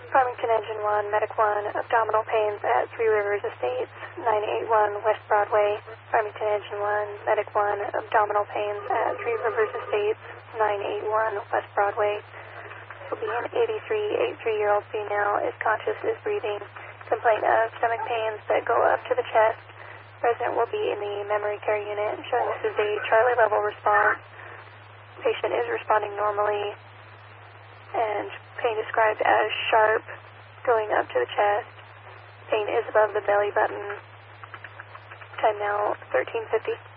Farmington Engine 1, Medic 1, abdominal pains at Three Rivers Estates, 981 West Broadway. Farmington Engine 1, Medic 1, abdominal pains at Three Rivers Estates, 981 West Broadway. This will be an 83-year-old female, is conscious, is breathing. Complaint of stomach pains that go up to the chest. Resident will be in the memory care unit, showing this is a Charlie level response. Patient is responding normally, and pain described as sharp, going up to the chest. Pain is above the belly button. Time now, 13:50.